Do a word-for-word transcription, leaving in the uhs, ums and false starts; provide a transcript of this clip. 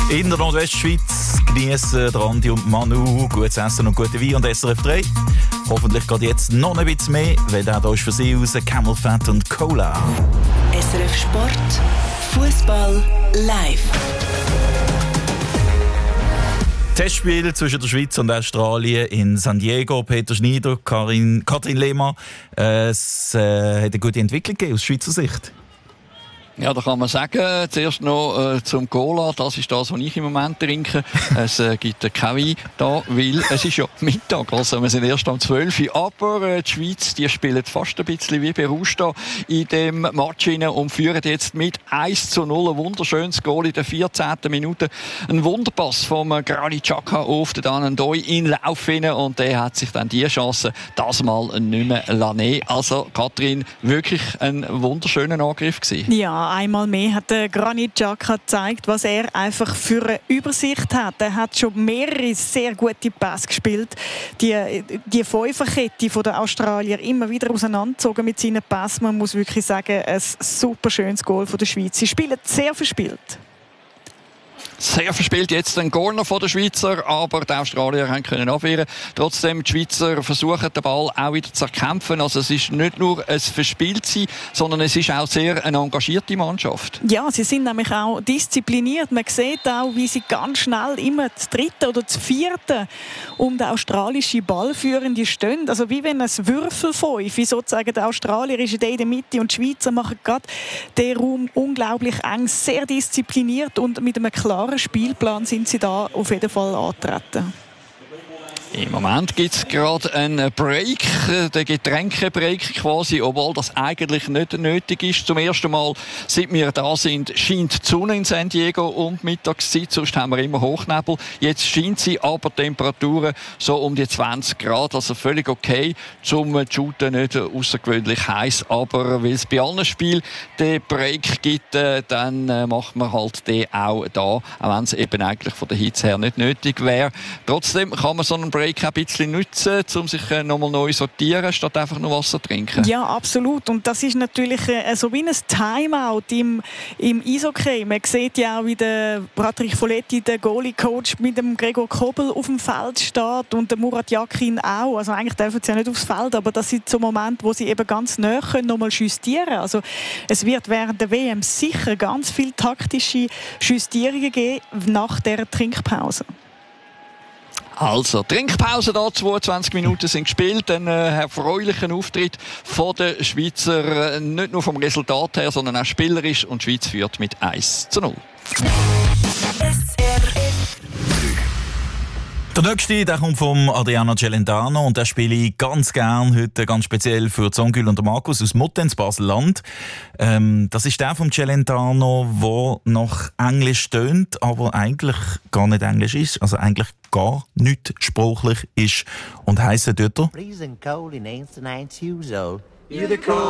In der Nordwestschweiz genießen Andi und Manu gutes Essen und gute Wein und S R F drei. Hoffentlich geht jetzt noch ein bisschen mehr, weil der hier ist für Sie raus Camel Fat und Cola. S R F Sport, Fußball live. Testspiel zwischen der Schweiz und Australien in San Diego. Peter Schneider, Karin, Katrin Lehmann. Äh, es äh, hat eine gute Entwicklung gegeben aus Schweizer Sicht. Ja, da kann man sagen, zuerst noch äh, zum Cola, das ist das, was ich im Moment trinke. Es äh, gibt äh, kein Wein da, weil es ist ja Mittag, also wir sind erst um zwölf Uhr. Aber äh, die Schweiz, die spielen fast ein bisschen wie berauscht in dem Match rein und führen jetzt mit eins zu null. Ein wunderschönes Goal in der vierzehnten Minute. Ein Wunderpass vom äh, Granit Xhaka auf den Danendoi in Lauf rein und der hat sich dann die Chance das Mal nicht mehr lassen. Also Katrin, wirklich ein wunderschöner Angriff gewesen. Ja, einmal mehr hat der Granit Xhaka gezeigt, was er einfach für eine Übersicht hat. Er hat schon mehrere sehr gute Pässe gespielt. Die, die Fünferkette der Australier immer wieder auseinandergezogen mit seinen Pässen. Man muss wirklich sagen, ein super schönes Goal von der Schweiz. Sie spielen sehr verspielt. Sehr verspielt jetzt ein Corner von den Schweizer, aber die Australier können abwehren. Trotzdem, die Schweizer versuchen den Ball auch wieder zu erkämpfen. Also es ist nicht nur ein Verspieltsein, sondern es ist auch sehr eine engagierte Mannschaft. Ja, sie sind nämlich auch diszipliniert. Man sieht auch, wie sie ganz schnell immer das dritte oder das vierte um den australischen Ballführende stehen. Also wie wenn ein Würfelfünf, wie sozusagen der Australier ist in der Mitte und die Schweizer machen gerade den Raum unglaublich eng, sehr diszipliniert und mit einem klaren Spielplan sind sie da auf jeden Fall angetreten. Im Moment gibt es gerade einen Break, den Getränkebreak quasi, obwohl das eigentlich nicht nötig ist. Zum ersten Mal, seit wir da sind, scheint die Sonne in San Diego um die Mittagszeit, sonst haben wir immer Hochnebel. Jetzt scheint sie, aber Temperaturen so um die zwanzig Grad, also völlig okay zum Shooten, nicht außergewöhnlich heiß, aber weil es bei allen Spielen den Break gibt, dann macht man halt den auch da, auch wenn es eben eigentlich von der Hitze her nicht nötig wäre. Trotzdem kann man so einen Break ein bisschen nutzen, um sich nochmal neu zu sortieren, statt einfach nur Wasser zu trinken. Ja, absolut. Und das ist natürlich äh, so wie ein Timeout im, im Eishockey. Man sieht ja auch, wie der Patrick Folletti, der Goalie-Coach, mit dem Gregor Kobel auf dem Feld steht und der Murat Yakin auch. Also eigentlich dürfen sie ja nicht aufs Feld, aber das sind so Momente, wo sie eben ganz nahe können, nochmal justieren. Also es wird während der W M sicher ganz viele taktische Justierungen geben nach dieser Trinkpause. Also, Trinkpause da, zweiundzwanzig Minuten sind gespielt. Ein äh, erfreulicher Auftritt von den Schweizer, äh, nicht nur vom Resultat her, sondern auch spielerisch. Und die Schweiz führt mit eins zu null. Der nächste, der kommt vom Adriano Celentano und der spiele ich ganz gern heute ganz speziell für Zongül und Markus aus Muttenz, Basel-Land. Ähm, das ist der vom Celentano, der nach Englisch tönt, aber eigentlich gar nicht Englisch ist, also eigentlich gar nicht sprachlich ist und heisst dort.